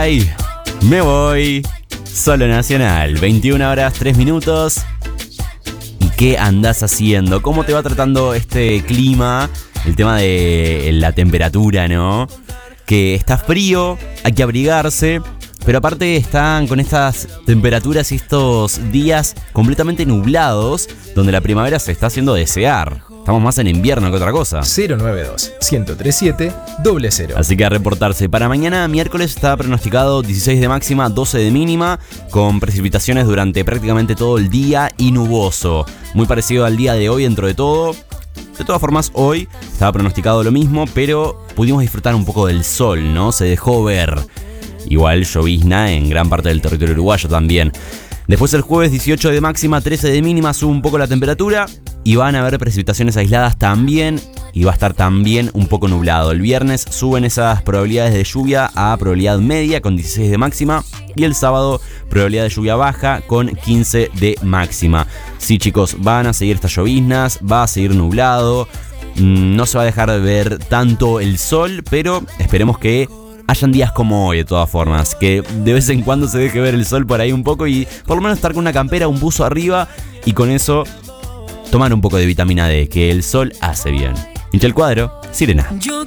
Ay, me voy. Solo Nacional, 21 horas 3 minutos. ¿Y qué andás haciendo? ¿Cómo te va tratando este clima? El tema de la temperatura, ¿no? Que está frío, hay que abrigarse. Pero aparte están con estas temperaturas y estos días completamente nublados, donde la primavera se está haciendo desear. Estamos más en invierno que otra cosa. 092-1037-00. Así que a reportarse. Para mañana, miércoles, está pronosticado 16 de máxima, 12 de mínima, con precipitaciones durante prácticamente todo el día y nuboso. Muy parecido al día de hoy dentro de todo. De todas formas, hoy estaba pronosticado lo mismo, pero pudimos disfrutar un poco del sol, ¿no? Se dejó ver. Igual llovizna en gran parte del territorio uruguayo también. Después el jueves 18 de máxima, 13 de mínima, sube un poco la temperatura y van a haber precipitaciones aisladas también y va a estar también un poco nublado. El viernes suben esas probabilidades de lluvia a probabilidad media con 16 de máxima y el sábado probabilidad de lluvia baja con 15 de máxima. Sí, chicos, van a seguir estas lloviznas, va a seguir nublado, no se va a dejar de ver tanto el sol, pero esperemos que hayan días como hoy de todas formas, que de vez en cuando se deje ver el sol por ahí un poco y por lo menos estar con una campera, un buzo arriba y con eso tomar un poco de vitamina D, que el sol hace bien. Hincha el cuadro, Sirena.